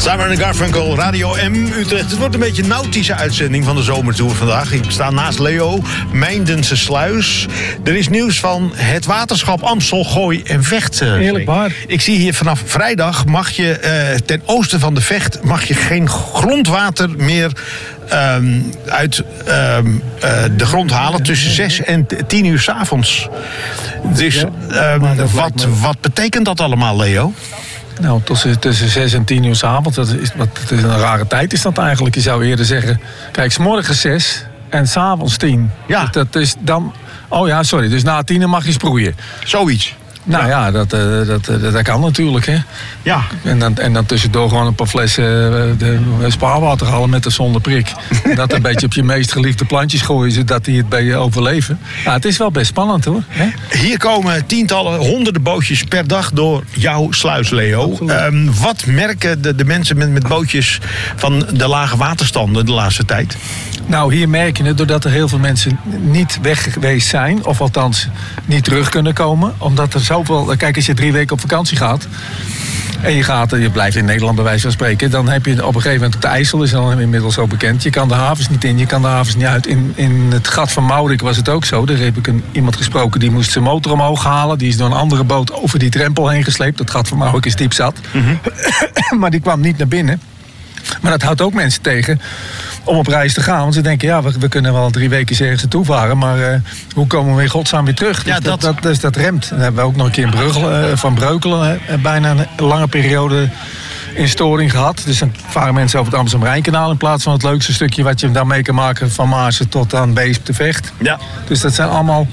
Simon & Garfunkel, Radio M, Utrecht. Het wordt een beetje een nautische uitzending van de Zomertour vandaag. Ik sta naast Leo, Mijndense Sluis. Er is nieuws van het waterschap Amstel, Gooi en Vecht. Eerlijk waar. Ik zie hier vanaf vrijdag mag je ten oosten van de Vecht mag je geen grondwater meer uit de grond halen tussen 6 en 10 uur 's avonds. Dus wat betekent dat allemaal, Leo? Nou, tussen 6 en 10 uur 's avonds, dat is een rare tijd is dat eigenlijk. Je zou eerder zeggen, kijk, 's morgens 6 en 's avonds 10. Ja. Dus dat is dan, dus na 10 mag je sproeien. Zoiets. Nou ja, dat kan natuurlijk, hè. Ja. En dan tussendoor gewoon een paar flessen spaarwater halen met of zonder prik. Dat een beetje op je meest geliefde plantjes gooien, zodat die het bij je overleven. Ja, het is wel best spannend, hoor. Hè? Hier komen tientallen, honderden bootjes per dag door jouw sluis, Leo. Wat merken de mensen met bootjes van de lage waterstanden de laatste tijd? Nou, hier merk je het doordat er heel veel mensen niet weg geweest zijn. Of althans niet terug kunnen komen. Omdat er zoveel... Kijk, als je 3 weken op vakantie gaat... en je blijft in Nederland bij wijze van spreken... dan heb je op een gegeven moment op de IJssel... is dan inmiddels zo bekend. Je kan de havens niet in, je kan de havens niet uit. In het gat van Maurik was het ook zo. Daar heb ik iemand gesproken die moest zijn motor omhoog halen. Die is door een andere boot over die drempel heen gesleept. Het gat van Maurik is diep zat. Mm-hmm. Maar die kwam niet naar binnen. Maar dat houdt ook mensen tegen om op reis te gaan. Want ze denken, ja, we kunnen wel 3 weken ergens naartoe varen... maar hoe komen we in godsnaam weer terug? Ja, dus dat remt. Dan hebben we ook nog een keer van Breukelen... bijna een lange periode in storing gehad. Dus dan varen mensen over het Amsterdam-Rijnkanaal... in plaats van het leukste stukje wat je dan mee kan maken... van Maarsen tot aan Beesp de Vecht. Ja. Dus dat zijn allemaal...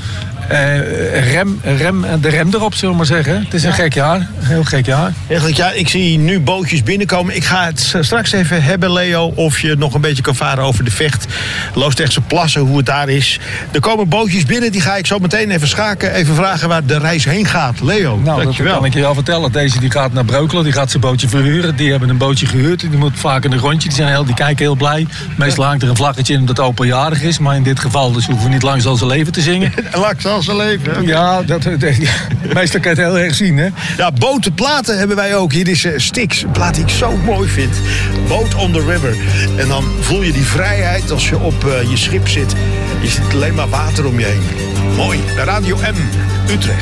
de rem erop, zullen we maar zeggen. Het is een gek jaar. Een heel gek jaar. Eigenlijk, ja, ik zie nu bootjes binnenkomen. Ik ga het straks even hebben, Leo, of je nog een beetje kan varen over de Vecht. Loosdrechtse Plassen, hoe het daar is. Er komen bootjes binnen, die ga ik zo meteen even schaken. Even vragen waar de reis heen gaat. Leo, nou, dat kan ik je wel vertellen. Deze die gaat naar Breukelen, die gaat zijn bootje verhuren. Die hebben een bootje gehuurd. Die moet vaak in een rondje. Die kijken heel blij. Meestal hangt er een vlaggetje in omdat het openjarig is. Maar in dit geval dus hoeven we niet lang zal zijn leven te zingen. Zijn leven. Okay. Ja, meestal kan je het heel erg zien, hè? Ja, botenplaten hebben wij ook. Hier is Styx, een plaat die ik zo mooi vind. Boat on the River. En dan voel je die vrijheid als je op je schip zit. Je ziet alleen maar water om je heen. Mooi. Radio M, Utrecht.